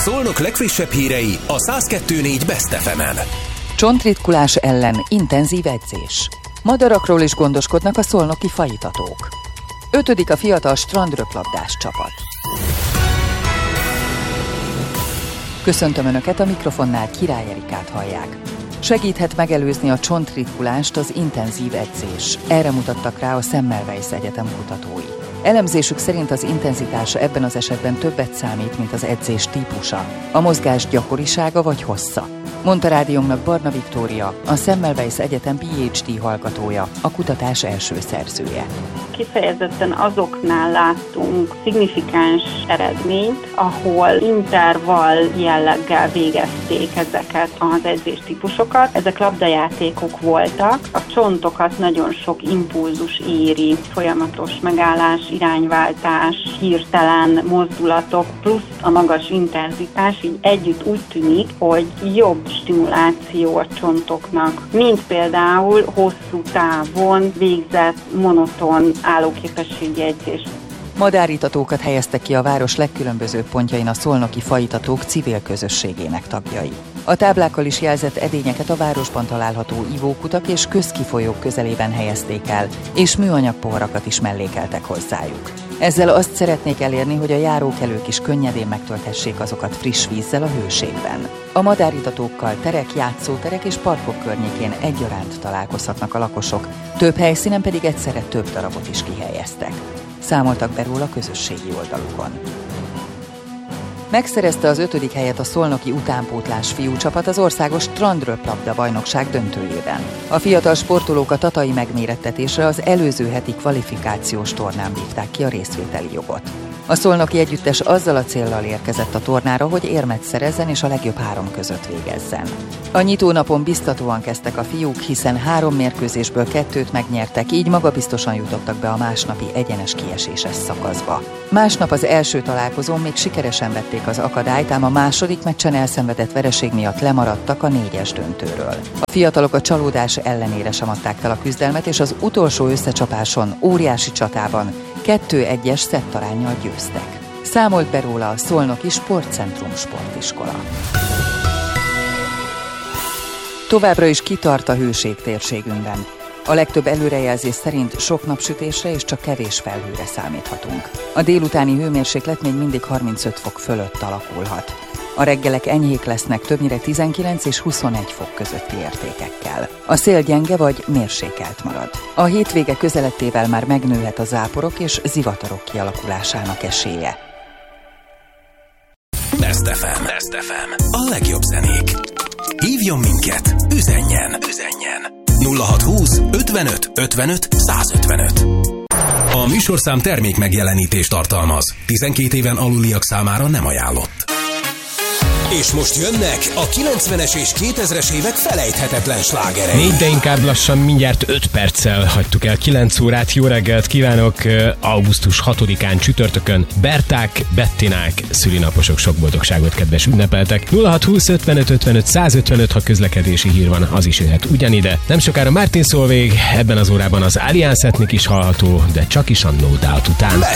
Szolnok legfrissebb hírei a 102.4 Best FM-en. Csontritkulás ellen intenzív edzés. Madarakról is gondoskodnak a szolnoki fajtatók. 5. a fiatal strandröplabdás csapat. Köszöntöm Önöket, a mikrofonnál Király Erikát hallják. Segíthet megelőzni a csontritkulást az intenzív edzés. Erre mutattak rá a Semmelweis Egyetem kutatói. Elemzésük szerint az intenzitása ebben az esetben többet számít, mint az edzés típusa, a mozgás gyakorisága vagy hossza. Mondta rádiónknak Barna Viktória, a Semmelweis Egyetem PhD hallgatója, a kutatás első szerzője. Kifejezetten azoknál láttunk szignifikáns eredményt, ahol intervall jelleggel végezték ezeket az edzéstípusokat. Ezek labdajátékok voltak, a csontokat nagyon sok impulzus éri, folyamatos megállás, irányváltás, hirtelen mozdulatok, plusz a magas intenzitás, így együtt úgy tűnik, hogy jobb stimuláció a csontoknak, mint például hosszú távon végzett monoton állóképességi edzés. Madárítatókat helyeztek ki a város legkülönbözőbb pontjain a szolnoki fajtatók civil közösségének tagjai. A táblákkal is jelzett edényeket a városban található ivókutak és közkifolyók közelében helyezték el, és műanyag poharakat is mellékeltek hozzájuk. Ezzel azt szeretnék elérni, hogy a járókelők is könnyedén megtölthessék azokat friss vízzel a hőségben. A madárítatókkal terek, játszóterek és parkok környékén egyaránt találkozhatnak a lakosok, több helyszínen pedig egyszerre több darabot is kihelyeztek. Számoltak be róla közösségi oldalukon. Megszerezte az 5. helyet a szolnoki utánpótlás fiúcsapat az országos strandröplabda bajnokság döntőjében. A fiatal sportolók a tatai megmérettetésre az előző heti kvalifikációs tornán vívták ki a részvételi jogot. A szolnoki együttes azzal a céllal érkezett a tornára, hogy érmet szerezzen és a legjobb 3 között végezzen. A nyitónapon biztatóan kezdtek a fiúk, hiszen 3 mérkőzésből 2-t megnyertek, így magabiztosan jutottak be a másnapi egyenes kieséses szakaszba. Másnap az első találkozón még sikeresen vették az akadályt, ám a második meccsen elszenvedett vereség miatt lemaradtak a 4-es döntőről. A fiatalok a csalódás ellenére sem adták fel a küzdelmet, és az utolsó összecsapáson, óriási csatában 2-1-es szettaránnyal győztek. Számolt be róla a Szolnoki Sportcentrum sportiskola. Továbbra is kitart a hőség térségünkben. A legtöbb előrejelzés szerint sok napsütésre és csak kevés felhőre számíthatunk. A délutáni hőmérséklet még mindig 35 fok fölött alakulhat. A reggelek enyhék lesznek, többnyire 19 és 21 fok közötti értékekkel. A szél gyenge vagy mérsékelt marad. A hétvége közelettével már megnőhet a záporok és zivatarok kialakulásának esélye. Best FM. A legjobb zenék. Hívjon minket, üzenjen. 0620 55 55 155. A műsorszám termék megjelenítést tartalmaz. 12 éven aluliak számára nem ajánlott. És most jönnek a 90-es és 2000-es évek felejthetetlen slágerei. 4, de inkább lassan mindjárt 5 perccel hagytuk el 9 órát. Jó reggelt kívánok! Augusztus 6-án csütörtökön Berták, Bettinák, szülinaposok, sok boldogságot, kedves ünnepeltek. 0620 55 55 155, ha közlekedési hír van, az is jöhet ugyanide. Nem sokára Martin Solveig, ebben az órában az Allianz Ethnic is hallható, de csak is a No Doubt után.